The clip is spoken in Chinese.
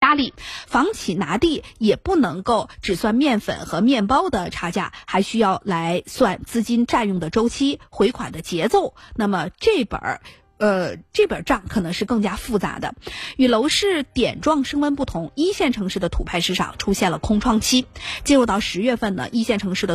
压力。房企拿地也不能够只算面粉和面包的差价，还需要来算资金占用的周期、回款的节奏。那么这本账可能是更加复杂的。与楼市点状升温不同，一线城市的土拍市场出现了空窗期。进入到10月份呢，一线城市的